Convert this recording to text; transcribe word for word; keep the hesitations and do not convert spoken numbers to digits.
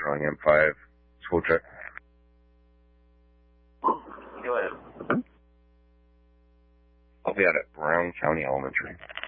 calling M five school check. Go ahead. I'll be out at Brown County Elementary.